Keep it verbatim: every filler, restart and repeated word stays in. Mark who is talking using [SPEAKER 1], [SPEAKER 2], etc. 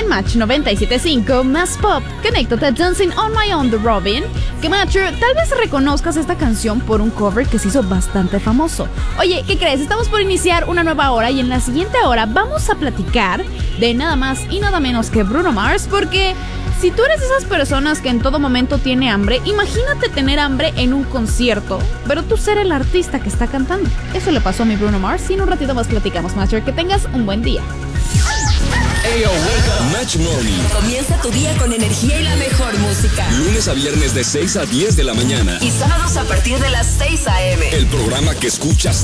[SPEAKER 1] en Match noventa y siete punto cinco, más pop, conéctate a Dancing on My Own de Robin. Que Matcher, tal vez reconozcas esta canción por un cover que se hizo bastante famoso. Oye, ¿qué crees? Estamos por iniciar una nueva hora y en la siguiente hora vamos a platicar de nada más y nada menos que Bruno Mars, porque si tú eres de esas personas que en todo momento tiene hambre, imagínate tener hambre en un concierto, pero tú ser el artista que está cantando. Eso le pasó a mi Bruno Mars y en un ratito más platicamos, Matcher. Que tengas un buen día.
[SPEAKER 2] Ayo, wake up. Match Morning.
[SPEAKER 3] Comienza tu día con energía y la mejor música.
[SPEAKER 2] Lunes a viernes de seis a diez de la mañana.
[SPEAKER 3] Y sábados a partir de las seis a eme.
[SPEAKER 2] El programa que escuchas